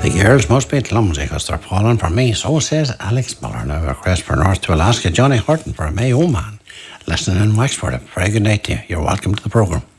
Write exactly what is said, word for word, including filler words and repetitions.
The girls must be clumsy because they're falling for me. So says Alex Muller. Now a request for North to Alaska. Johnny Horton for a Mayo man. Listening in Wexford. A very good night to you. You're welcome to the programme.